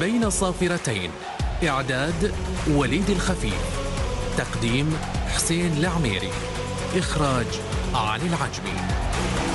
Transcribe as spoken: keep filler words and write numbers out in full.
بين صافرتين. إعداد وليد الخفيف. تقديم حسين العميري. إخراج علي العجمي.